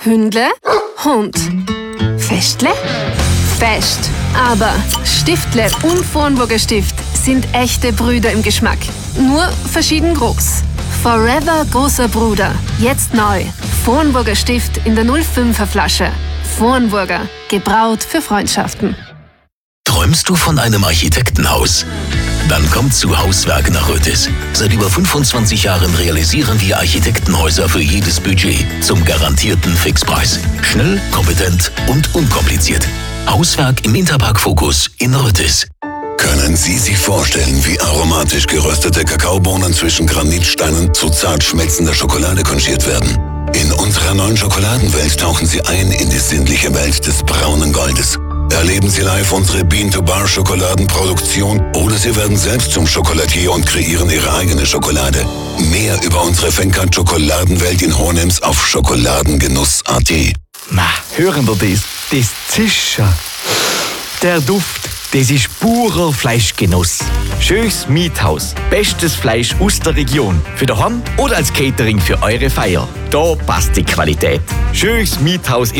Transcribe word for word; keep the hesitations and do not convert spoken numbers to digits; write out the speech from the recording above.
Hündle, Hund. Festle, Fest. Aber Stiftle und Vornburger Stift sind echte Brüder im Geschmack. Nur verschieden groß. Forever großer Bruder. Jetzt neu. Vornburger Stift in der null fünfer Flasche. Vornburger. Gebraut für Freundschaften. Träumst du von einem Architektenhaus? Dann kommt zu Hauswerk nach Rötis. Seit über fünfundzwanzig Jahren realisieren wir Architektenhäuser für jedes Budget zum garantierten Fixpreis. Schnell, kompetent und unkompliziert. Hauswerk im Interpark Focus in Rötis. Können Sie sich vorstellen, wie aromatisch geröstete Kakaobohnen zwischen Granitsteinen zu zart schmelzender Schokolade konchiert werden? In unserer neuen Schokoladenwelt tauchen Sie ein in die sinnliche Welt des braunen Goldes. Erleben Sie live unsere Bean-to-Bar-Schokoladenproduktion oder Sie werden selbst zum Schokoladier und kreieren Ihre eigene Schokolade. Mehr über unsere Fenkat-Schokoladenwelt in Hohenems auf schokoladengenuss punkt at. Na, hören wir das? Das Zischen. Der Duft, das ist purer Fleischgenuss. Schönes Miethaus. Bestes Fleisch aus der Region. Für daheim oder als Catering für eure Feier. Da passt die Qualität. Schönes Miethaus